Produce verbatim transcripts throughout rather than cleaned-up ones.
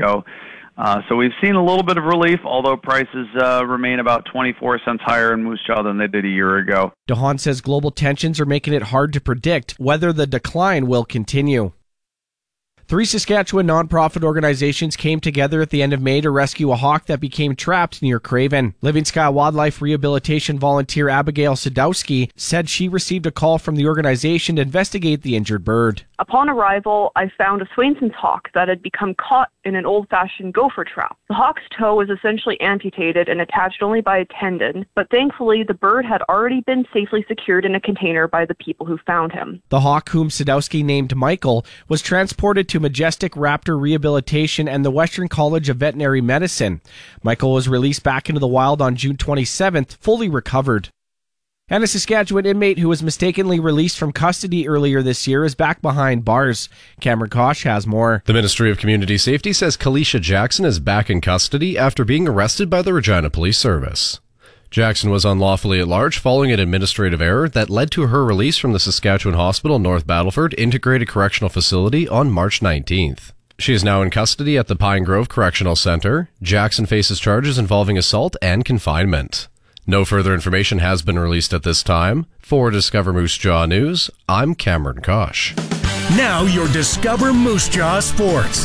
ago. Uh, so we've seen a little bit of relief, although prices uh, remain about twenty-four cents higher in Moose Jaw than they did a year ago. DeHaan says global tensions are making it hard to predict whether the decline will continue. Three Saskatchewan nonprofit organizations came together at the end of May to rescue a hawk that became trapped near Craven. Living Sky Wildlife Rehabilitation volunteer Abigail Sadowski said she received a call from the organization to investigate the injured bird. Upon arrival, I found a Swainson's hawk that had become caught in an old-fashioned gopher trap. The hawk's toe was essentially amputated and attached only by a tendon, but thankfully the bird had already been safely secured in a container by the people who found him. The hawk, whom Sadowski named Michael, was transported to Majestic Raptor Rehabilitation and the Western College of Veterinary Medicine. Michael was released back into the wild on June twenty-seventh, fully recovered. And a Saskatchewan inmate who was mistakenly released from custody earlier this year is back behind bars. Cameron Kosh has more. The Ministry of Community Safety says Kalisha Jackson is back in custody after being arrested by the Regina Police Service. Jackson was unlawfully at large following an administrative error that led to her release from the Saskatchewan Hospital North Battleford Integrated Correctional Facility on March nineteenth. She is now in custody at the Pine Grove Correctional Center. Jackson faces charges involving assault and confinement. No further information has been released at this time. For Discover Moose Jaw News, I'm Cameron Kosh. Now your Discover Moose Jaw Sports.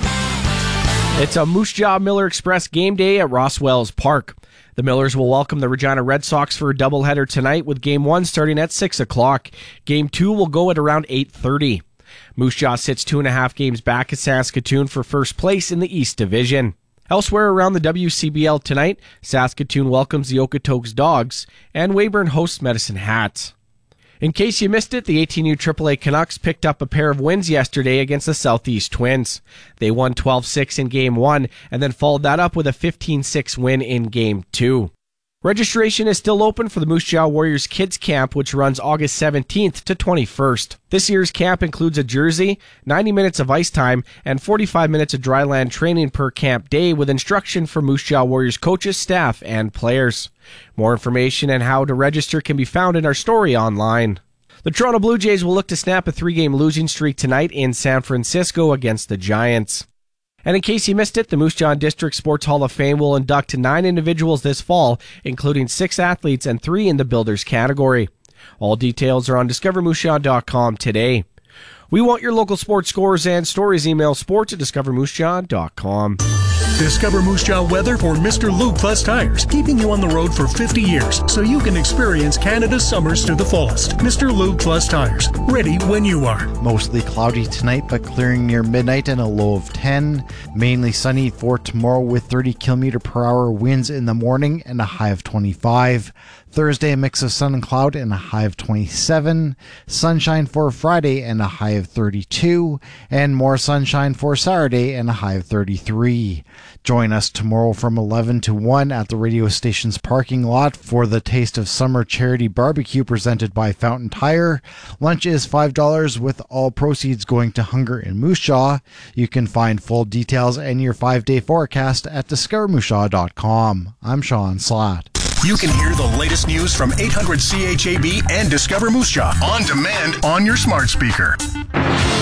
It's a Moose Jaw Miller Express game day at Ross Wells Park. The Millers will welcome the Regina Red Sox for a doubleheader tonight with Game one starting at six o'clock. Game two will go at around eight thirty. Moose Jaw sits two and a half games back at Saskatoon for first place in the East Division. Elsewhere around the W C B L tonight, Saskatoon welcomes the Okotoks Dogs, and Weyburn hosts Medicine Hat. In case you missed it, the eighteen U triple A Canucks picked up a pair of wins yesterday against the Southeast Twins. They won twelve six in Game one, and then followed that up with a fifteen six win in Game two. Registration is still open for the Moose Jaw Warriors Kids Camp, which runs August seventeenth to twenty-first. This year's camp includes a jersey, ninety minutes of ice time, and forty-five minutes of dryland training per camp day with instruction for Moose Jaw Warriors coaches, staff, and players. More information and how to register can be found in our story online. The Toronto Blue Jays will look to snap a three-game losing streak tonight in San Francisco against the Giants. And in case you missed it, the Moose Jaw District Sports Hall of Fame will induct nine individuals this fall, including six athletes and three in the builders category. All details are on discover moose jaw dot com today. We want your local sports scores and stories. Email sports at discover moose jaw dot com. Discover Moose Jaw weather for Mister Lube Plus Tires, keeping you on the road for fifty years so you can experience Canada's summers to the fullest. Mister Lube Plus Tires, ready when you are. Mostly cloudy tonight, but clearing near midnight and a low of ten. Mainly sunny for tomorrow with thirty kilometer per hour winds in the morning and a high of twenty-five. Thursday, a mix of sun and cloud and a high of twenty-seven. Sunshine for Friday and a high of thirty-two. And more sunshine for Saturday and a high of thirty-three. Join us tomorrow from eleven to one at the radio station's parking lot for the Taste of Summer charity barbecue presented by Fountain Tire. Lunch is five dollars with all proceeds going to Hunger in Moose Jaw. You can find full details and your five-day forecast at discover moose jaw dot com. I'm Sean Slatt. You can hear the latest news from eight hundred C H A B and Discover Moose Jaw on demand on your smart speaker.